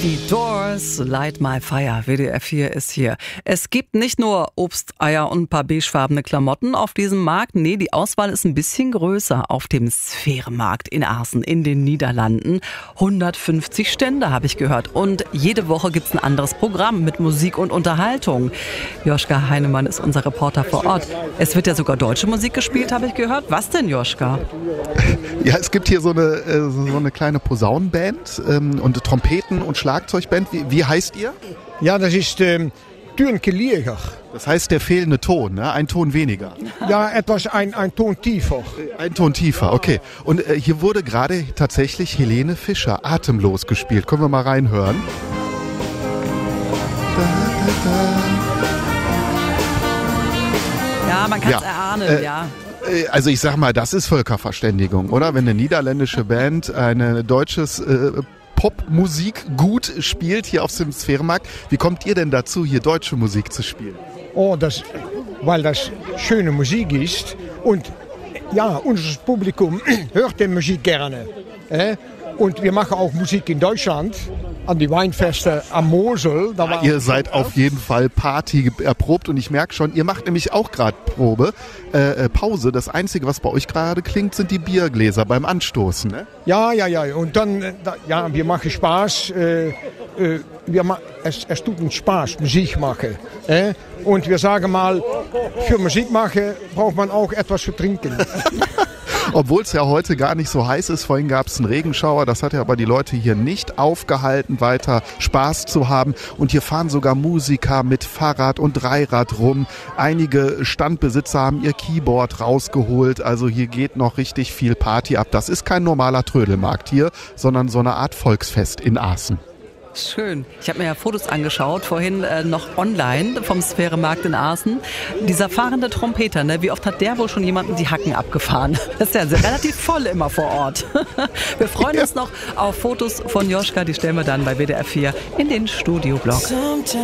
Die Doors, Light My Fire, WDR 4 ist hier. Es gibt nicht nur Obst, Eier und ein paar beigefarbene Klamotten auf diesem Markt. Nee, die Auswahl ist ein bisschen größer auf dem Sphärenmarkt in Assen in den Niederlanden. 150 Stände habe ich gehört. Und jede Woche gibt's ein anderes Programm mit Musik und Unterhaltung. Joschka Heinemann ist unser Reporter vor Ort. Es wird ja sogar deutsche Musik gespielt, habe ich gehört. Was denn, Joschka? Ja, es gibt hier so eine kleine Posaunenband und Trompeten- und Schlagzeugband. Wie heißt ihr? Ja, das ist Türnkeliger. Das heißt der fehlende Ton, ne? Ein Ton weniger. Ja, etwas ein Ton tiefer. Ein Ton tiefer, okay. Und hier wurde gerade tatsächlich Helene Fischer atemlos gespielt. Können wir mal reinhören? Ja, man kann es erahnen, ja. Also ich sag mal, das ist Völkerverständigung, oder? Wenn eine niederländische Band eine deutsches Popmusik gut spielt hier auf dem Sphärenmarkt. Wie kommt ihr denn dazu, hier deutsche Musik zu spielen? Oh, weil das schöne Musik ist und ja, unser Publikum hört die Musik gerne. Und wir machen auch Musik in Deutschland, an die Weinfeste am Mosel. Ihr seid auf jeden Fall Party erprobt und ich merke schon, ihr macht nämlich auch gerade Pause. Das Einzige, was bei euch gerade klingt, sind die Biergläser beim Anstoßen, ne? Ja. Und dann, wir machen Spaß. Es tut uns Spaß, Musik machen. Und wir sagen mal, für Musik machen braucht man auch etwas zu trinken. Obwohl es ja heute gar nicht so heiß ist. Vorhin gab es einen Regenschauer. Das hat ja aber die Leute hier nicht aufgehalten, weiter Spaß zu haben. Und hier fahren sogar Musiker mit Fahrrad und Dreirad rum. Einige Standbesitzer haben ihr Keyboard rausgeholt. Also hier geht noch richtig viel Party ab. Das ist kein normaler Trödelmarkt hier, sondern so eine Art Volksfest in Assen. Schön. Ich habe mir ja Fotos angeschaut, vorhin noch online vom Sphärenmarkt in Assen. Dieser fahrende Trompeter, ne? Wie oft hat der wohl schon jemanden die Hacken abgefahren? Das ist ja relativ voll immer vor Ort. Wir freuen uns noch auf Fotos von Joschka, die stellen wir dann bei WDR 4 in den Studioblock.